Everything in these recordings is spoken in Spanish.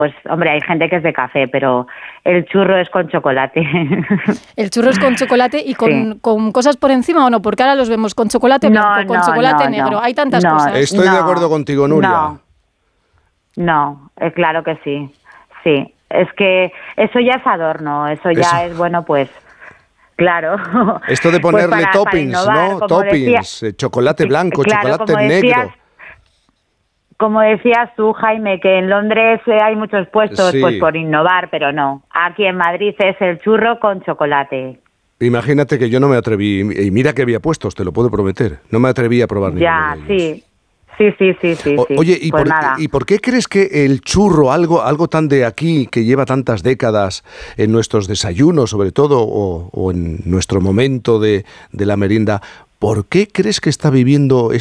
pues hombre, hay gente que es de café, pero el churro es con chocolate. ¿El churro es con chocolate y con cosas por encima o no? Porque ahora los vemos con chocolate blanco, con chocolate negro. Hay tantas cosas. Estoy de acuerdo contigo, Nuria. No, claro que sí. Sí, es que eso ya es adorno, eso ya es, bueno, pues... Claro. Esto de ponerle pues toppings, para innovar, ¿no? Toppings, chocolate blanco, claro, chocolate negro. Como decías tú, Jaime, que en Londres hay muchos puestos pues por innovar, pero no. Aquí en Madrid es el churro con chocolate. Imagínate que yo no me atreví, y mira que había puestos, te lo puedo prometer, no me atreví a probar ninguno de ellos. Sí. Sí. Oye, pues ¿y por qué crees que el churro, algo tan de aquí, que lleva tantas décadas en nuestros desayunos, sobre todo, o en nuestro momento de la merienda, ¿por qué crees que está viviendo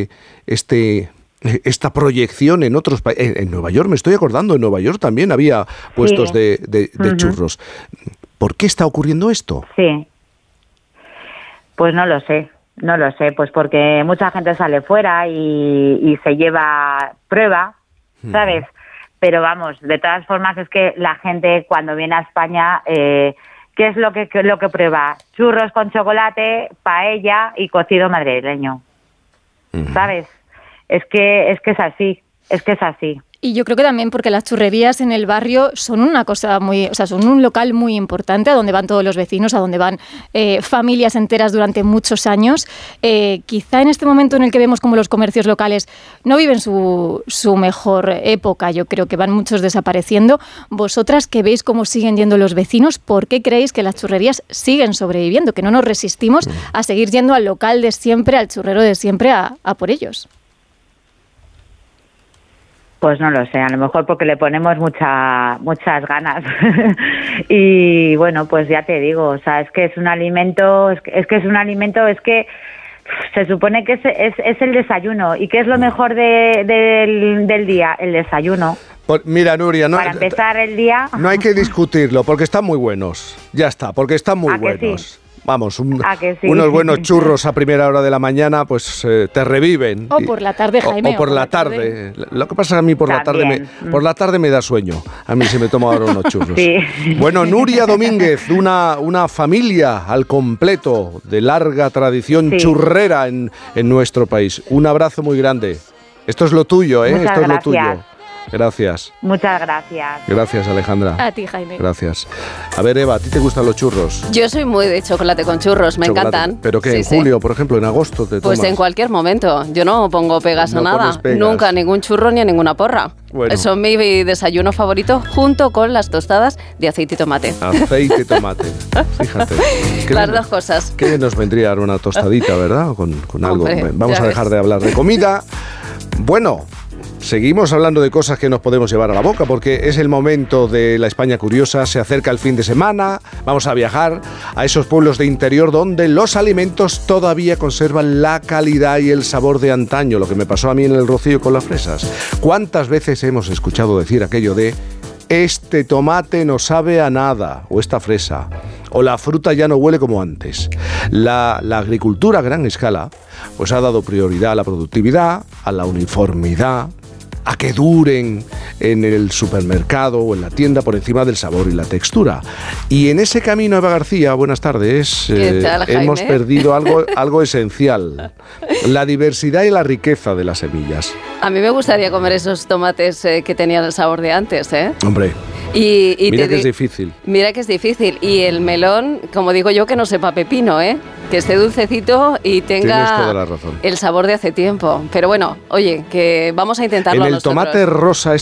esta proyección en otros países? En Nueva York, me estoy acordando, en Nueva York también había puestos de churros. ¿Por qué está ocurriendo esto? Sí, pues no lo sé, pues porque mucha gente sale fuera y se lleva prueba, ¿sabes? Pero vamos, de todas formas es que la gente cuando viene a España, ¿qué es lo que prueba? Churros con chocolate, paella y cocido madrileño, ¿sabes? Es que es así. Y yo creo que también porque las churrerías en el barrio son una cosa son un local muy importante a donde van todos los vecinos, a donde van familias enteras durante muchos años. Quizá en este momento en el que vemos como los comercios locales no viven su mejor época, yo creo que van muchos desapareciendo. Vosotras que veis cómo siguen yendo los vecinos, ¿por qué creéis que las churrerías siguen sobreviviendo? Que no nos resistimos a seguir yendo al local de siempre, al churrero de siempre, a por ellos. Pues no lo sé, a lo mejor porque le ponemos muchas ganas. Y bueno, pues ya te digo, o sea, es que es un alimento, es que se supone que es el desayuno. ¿Y qué es lo mejor del día? El desayuno. Pues mira, Nuria, para empezar el día... No hay que discutirlo, porque están muy buenos. Ya está, porque están muy buenos. Sí? Vamos, unos buenos churros a primera hora de la mañana, pues te reviven. O por la tarde, Jaime. O por la tarde. Lo que pasa es que a mí por la tarde me da sueño. A mí se me toma ahora unos churros. Sí. Bueno, Nuria Domínguez, una familia al completo de larga tradición churrera en nuestro país. Un abrazo muy grande. Esto es lo tuyo, ¿eh? Muchas Esto gracias. Es lo tuyo. Gracias. Muchas gracias. Gracias, Alejandra. A ti, Jaime. Gracias. A ver, Eva, ¿a ti te gustan los churros? Yo soy muy de chocolate con churros, me encantan. ¿Pero qué? ¿En julio, por ejemplo, en agosto te tomas? Pues en cualquier momento. Yo no pongo pegas a nada. Nunca, a ningún churro ni a ninguna porra. Bueno. Son mi desayuno favorito junto con las tostadas de aceite y tomate. Aceite y tomate. Fíjate. Las dos cosas. ¿Qué nos vendría a dar una tostadita, verdad? Con algo. Hombre, vamos a dejar de hablar de comida. Bueno, seguimos hablando de cosas que nos podemos llevar a la boca porque es el momento de la España curiosa, se acerca el fin de semana, vamos a viajar a esos pueblos de interior donde los alimentos todavía conservan la calidad y el sabor de antaño, lo que me pasó a mí en el Rocío con las fresas. ¿Cuántas veces hemos escuchado decir aquello de este tomate no sabe a nada, o esta fresa, o la fruta ya no huele como antes? La agricultura a gran escala pues ha dado prioridad a la productividad, a la uniformidad, a que duren en el supermercado o en la tienda por encima del sabor y la textura. Y en ese camino, Eva García, buenas tardes, ¿qué tal, Jaime? Hemos perdido algo esencial, la diversidad y la riqueza de las semillas. A mí me gustaría comer esos tomates que tenían el sabor de antes, ¿eh? Hombre. Y mira que es difícil. Mira que es difícil. Y el melón, como digo yo, que no sepa pepino, ¿eh? Que esté dulcecito y tenga toda la razón. El sabor de hace tiempo. Pero bueno, oye, que vamos a intentarlo en nosotros. El tomate rosa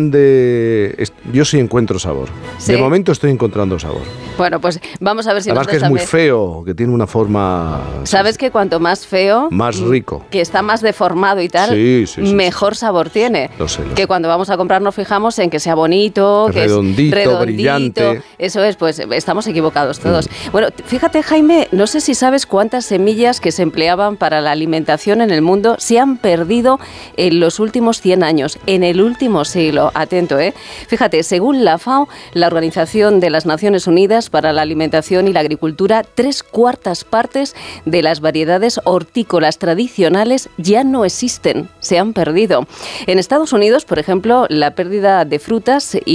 grande, yo sí encuentro sabor. ¿Sí? De momento estoy encontrando sabor. Bueno, pues vamos a ver si además que es muy feo, que tiene una forma... ¿Sabes que cuanto más feo... Más rico. Que está más deformado y tal, mejor sabor tiene. Lo sé. Que cuando vamos a comprar nos fijamos en que sea bonito, que redondito, brillante. Eso es, pues estamos equivocados todos. Bueno, fíjate, Jaime, no sé si sabes cuántas semillas que se empleaban para la alimentación en el mundo se han perdido en los últimos 100 años, en el último siglo. Atento, ¿eh? Fíjate, según la FAO, la Organización de las Naciones Unidas para la Alimentación y la Agricultura, 3/4 partes de las variedades hortícolas tradicionales ya no existen, se han perdido. En Estados Unidos, por ejemplo, la pérdida de frutas y